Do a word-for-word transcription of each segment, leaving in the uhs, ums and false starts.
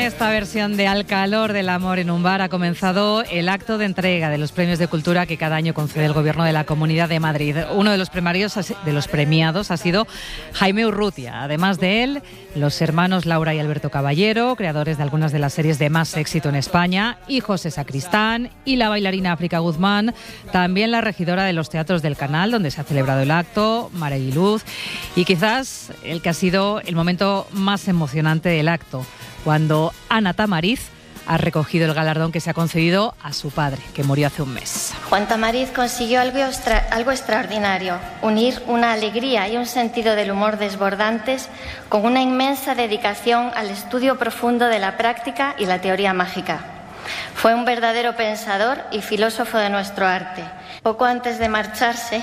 esta versión de Al calor del amor en un bar ha comenzado el acto de entrega de los premios de cultura que cada año concede el Gobierno de la Comunidad de Madrid. Uno de los premiados, de los premiados ha sido Jaime Urrutia. Además de él, los hermanos Laura y Alberto Caballero, creadores de algunas de las series de más éxito en España, y José Sacristán, y la bailarina África Guzmán, también la regidora de los teatros del Canal, donde se ha celebrado el acto, Marey Luz, y quizás el que ha sido el momento más emocionante del acto, cuando Ana Tamariz ha recogido el galardón que se ha concedido a su padre, que murió hace un mes. Juan Tamariz consiguió algo, extra, algo extraordinario, unir una alegría y un sentido del humor desbordantes con una inmensa dedicación al estudio profundo de la práctica y la teoría mágica. Fue un verdadero pensador y filósofo de nuestro arte. Poco antes de marcharse,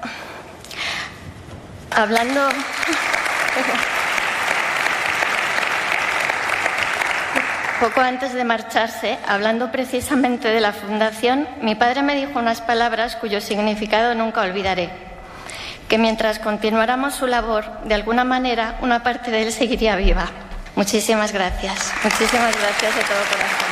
hablando... Poco antes de marcharse, hablando precisamente de la fundación, mi padre me dijo unas palabras cuyo significado nunca olvidaré. Que mientras continuáramos su labor, de alguna manera, una parte de él seguiría viva. Muchísimas gracias. Muchísimas gracias de todo corazón.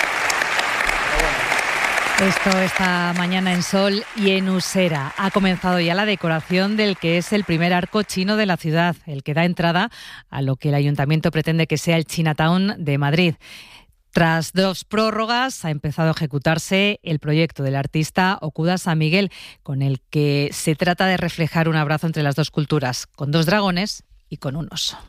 Esto esta mañana en Sol y en Usera. Ha comenzado ya la decoración del que es el primer arco chino de la ciudad, el que da entrada a lo que el Ayuntamiento pretende que sea el Chinatown de Madrid. Tras dos prórrogas, ha empezado a ejecutarse el proyecto del artista Okuda San Miguel, con el que se trata de reflejar un abrazo entre las dos culturas, con dos dragones y con un oso.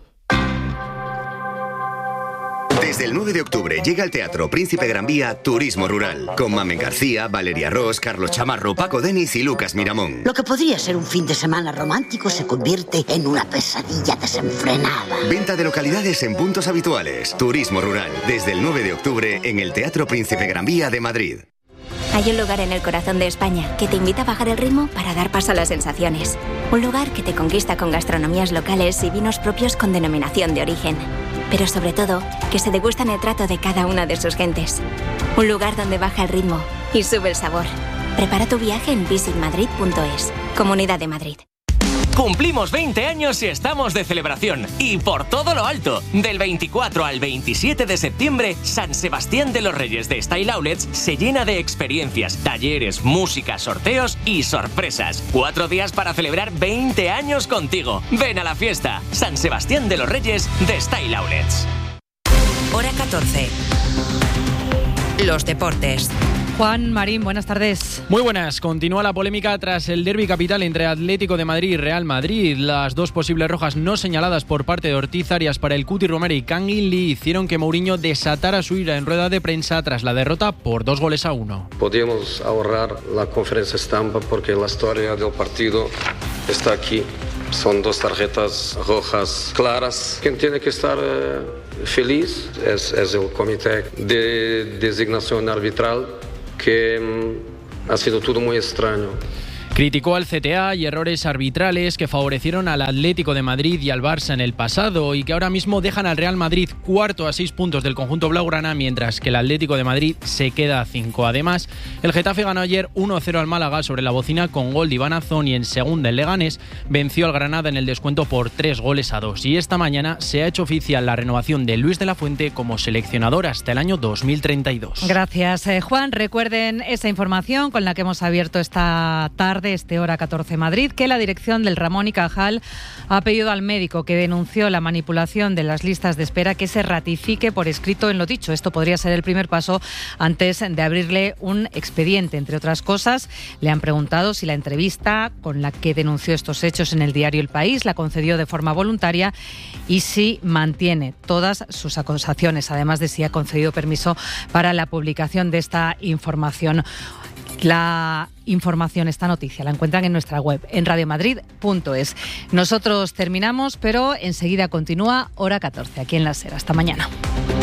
Desde el nueve de octubre llega al Teatro Príncipe Gran Vía Turismo Rural, con Mamen García, Valeria Ross, Carlos Chamarro, Paco Denis y Lucas Miramón. Lo que podría ser un fin de semana romántico se convierte en una pesadilla desenfrenada. Venta de localidades en puntos habituales. Turismo Rural, desde el nueve de octubre en el Teatro Príncipe Gran Vía de Madrid. Hay un lugar en el corazón de España que te invita a bajar el ritmo para dar paso a las sensaciones. Un lugar que te conquista con gastronomías locales y vinos propios con denominación de origen. Pero sobre todo, que se degusta en el trato de cada una de sus gentes. Un lugar donde baja el ritmo y sube el sabor. Prepara tu viaje en visit madrid punto es. Comunidad de Madrid. Cumplimos veinte años y estamos de celebración. Y por todo lo alto. Del veinticuatro al veintisiete de septiembre, San Sebastián de los Reyes de Style Outlets se llena de experiencias, talleres, música, sorteos y sorpresas. Cuatro días para celebrar veinte años contigo. Ven a la fiesta. San Sebastián de los Reyes de Style Outlets. Hora catorce. Los deportes. Juan Marín, buenas tardes. Muy buenas. Continúa la polémica tras el derbi capital entre Atlético de Madrid y Real Madrid. Las dos posibles rojas no señaladas por parte de Ortiz Arias para el Cuti Romero y Kangin Lee hicieron que Mourinho desatara su ira en rueda de prensa tras la derrota por dos goles a uno. Podíamos ahorrar la conferencia estampa porque la historia del partido está aquí. Son dos tarjetas rojas claras. Quien tiene que estar eh, feliz es, es el comité de designación arbitral, que mm, ha sido todo muy extraño. Criticó al C T A y errores arbitrales que favorecieron al Atlético de Madrid y al Barça en el pasado y que ahora mismo dejan al Real Madrid cuarto a seis puntos del conjunto blaugrana, mientras que el Atlético de Madrid se queda a cinco. Además, el Getafe ganó ayer uno cero al Málaga sobre la bocina con gol de Iván Azón y en segunda el Leganés venció al Granada en el descuento por tres goles a dos. Y esta mañana se ha hecho oficial la renovación de Luis de la Fuente como seleccionador hasta el año dos mil treinta y dos. Gracias, eh, Juan. Recuerden esa información con la que hemos abierto esta tarde, este Hora catorce Madrid, que la dirección del Ramón y Cajal ha pedido al médico que denunció la manipulación de las listas de espera que se ratifique por escrito en lo dicho. Esto podría ser el primer paso antes de abrirle un expediente. Entre otras cosas, le han preguntado si la entrevista con la que denunció estos hechos en el diario El País la concedió de forma voluntaria y si mantiene todas sus acusaciones, además de si ha concedido permiso para la publicación de esta información. La información, esta noticia, la encuentran en nuestra web, en radio madrid punto es. Nosotros terminamos, pero enseguida continúa Hora catorce, aquí en La Sera. Hasta mañana.